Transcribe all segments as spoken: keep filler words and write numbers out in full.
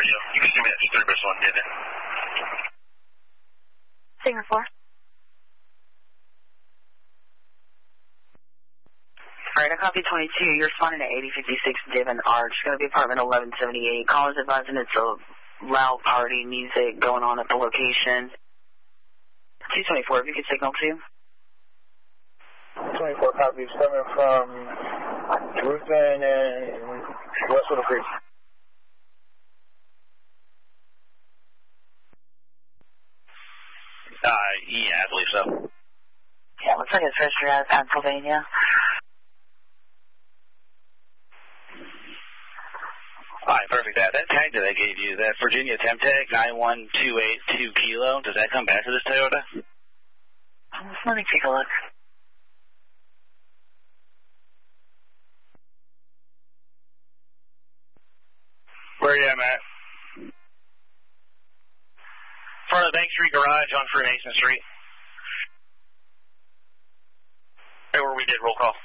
radio. You can see me at Disturbance one, didn't it? Singer four. All right, I copy twenty-two. You're responding to eighty fifty-six Devon Arch. It's going to be apartment eleven seventy-eight. Callers advising it's a loud party music going on at the location. two twenty-four, if you could signal two. twenty-four copies coming from Ruthven and West Little Creek. Uh, yeah, I believe so. Yeah, looks like it's registered out of Pennsylvania. All right, perfect. That that tag that I gave you, that Virginia temp tag nine one two eight two kilo, does that come back to this Toyota? Let me take a look. Where are you at, Matt? Front of the Bank Street Garage on Freemason Street. Right where we did roll call.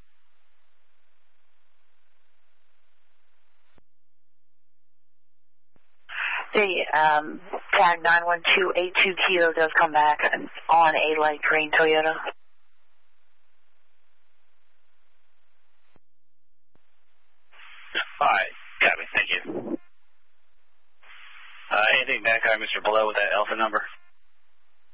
The um, tag nine one two eight two kilo does come back on a light green Toyota. All right, got me. Thank you. Uh, anything back on Mister Below with that Alpha number?